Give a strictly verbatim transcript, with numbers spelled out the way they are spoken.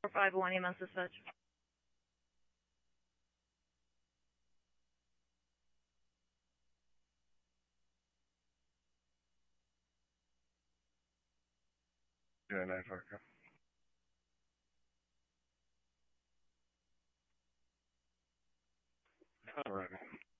four five one, E M S dispatch. Yeah, nine five. All right.